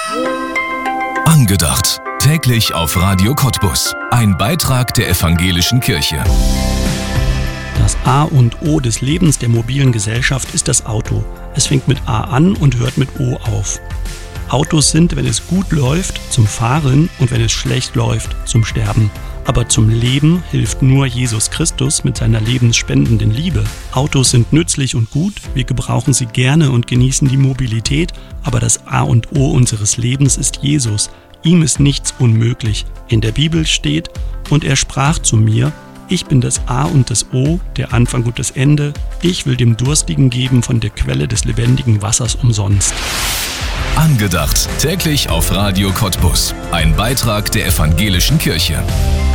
Angedacht. Täglich auf Radio Cottbus. Ein Beitrag der Evangelischen Kirche. Das A und O des Lebens der mobilen Gesellschaft ist das Auto. Es fängt mit A an und hört mit O auf. Autos sind, wenn es gut läuft, zum Fahren und wenn es schlecht läuft, zum Sterben. Aber zum Leben hilft nur Jesus Christus mit seiner lebensspendenden Liebe. Autos sind nützlich und gut, wir gebrauchen sie gerne und genießen die Mobilität, aber das A und O unseres Lebens ist Jesus. Ihm ist nichts unmöglich. In der Bibel steht: Und er sprach zu mir: Ich bin das A und das O, der Anfang und das Ende. Ich will dem Durstigen geben von der Quelle des lebendigen Wassers umsonst. Angedacht. Täglich auf Radio Cottbus. Ein Beitrag der Evangelischen Kirche.